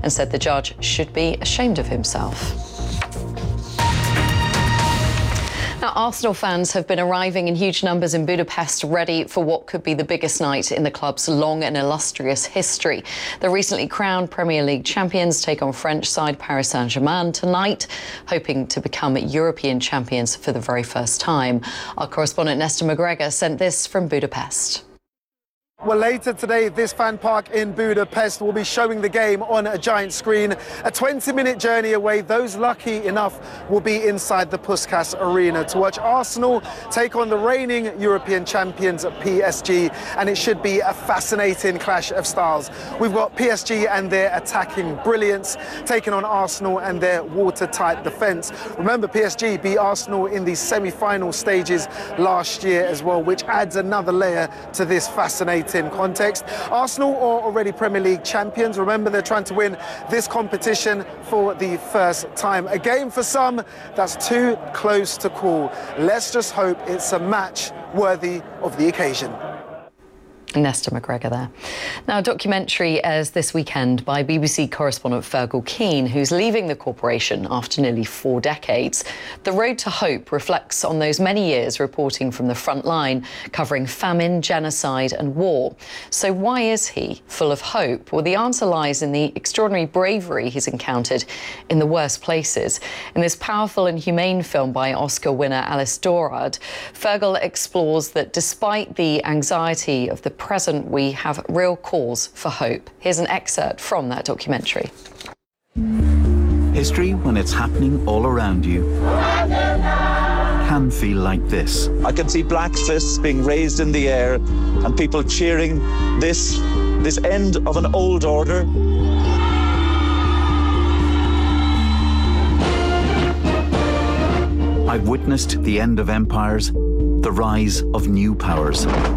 and said the judge should be ashamed of himself. Now, Arsenal fans have been arriving in huge numbers in Budapest, ready for what could be the biggest night in the club's long and illustrious history. The recently crowned Premier League champions take on French side Paris Saint-Germain tonight, hoping to become European champions for the very first time. Our correspondent Nesta McGregor sent this from Budapest. Well, later today, this fan park in Budapest will be showing the game on a giant screen. A 20-minute journey away, those lucky enough will be inside the Puskás Arena to watch Arsenal take on the reigning European champions at PSG, and it should be a fascinating clash of styles. We've got PSG and their attacking brilliance taking on Arsenal and their watertight defence. Remember, PSG beat Arsenal in the semi-final stages last year as well, which adds another layer to this fascinating context. Arsenal are already Premier League champions. Remember, they're trying to win this competition for the first time. A game for some that's too close to call. Let's just hope it's a match worthy of the occasion. Nesta McGregor there. Now, a documentary airs this weekend by BBC correspondent Fergal Keane, who's leaving the corporation after nearly 4 decades. The Road to Hope reflects on those many years reporting from the front line, covering famine, genocide and war. So why is he full of hope? Well, the answer lies in the extraordinary bravery he's encountered in the worst places. In this powerful and humane film by Oscar winner Alice Dorad, Fergal explores that despite the anxiety of the present, we have real cause for hope. Here's an excerpt from that documentary. History, when it's happening all around you, can feel like this. I can see black fists being raised in the air and people cheering this end of an old order. I've witnessed the end of empires, the rise of new powers.